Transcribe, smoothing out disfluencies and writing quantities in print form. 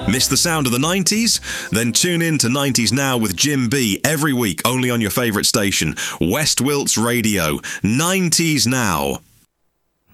Miss the sound of the 90s? Then tune in to 90s Now with Jim B every week, only on your favourite station, West Wilts Radio. 90s Now.